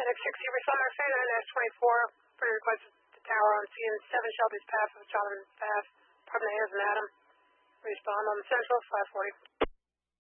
Medic 60, respond to 9-24, for the request at the tower on scene 7 Shelby's Path with Jonathan Fast, Department of Hands and Adam. Respond on the Central, 540.